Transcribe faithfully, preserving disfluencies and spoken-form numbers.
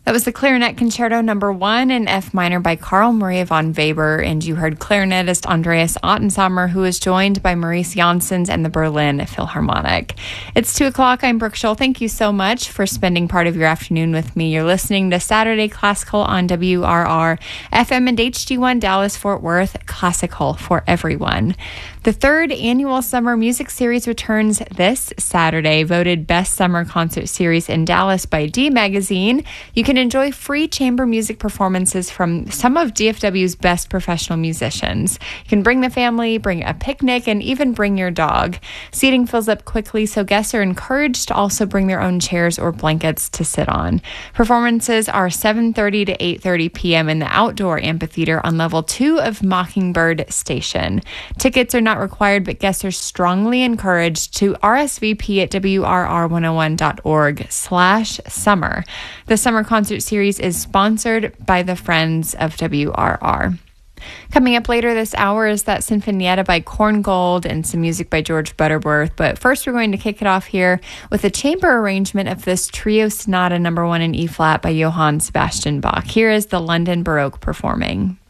That was the Clarinet Concerto number one in F minor by Carl Maria von Weber, and you heard clarinetist Andreas Ottensammer, who is joined by Maurice Janssens and the Berlin Philharmonic. It's two o'clock. I'm Brooke Scholl. Thank you so much for spending part of your afternoon with me. You're listening to Saturday Classical on W R R F M and H D one Dallas Fort Worth, classical for everyone. The third annual Summer Music Series returns this Saturday, voted Best Summer Concert Series in Dallas by D Magazine. You can enjoy free chamber music performances from some of D F W's best professional musicians. You can bring the family, bring a picnic, and even bring your dog. Seating fills up quickly, so guests are encouraged to also bring their own chairs or blankets to sit on. Performances are seven thirty to eight thirty p.m. in the outdoor amphitheater on level two of Mockingbird Station. Tickets are not required, but guests are strongly encouraged to R S V P at W R R one oh one dot org slash summer. The Summer Concert Series is sponsored by the Friends of W R R. Coming up later this hour is that Sinfonietta by Korngold and some music by George Butterworth. But first, we're going to kick it off here with a chamber arrangement of this Trio Sonata number one in E-flat by Johann Sebastian Bach. Here is the London Baroque performing.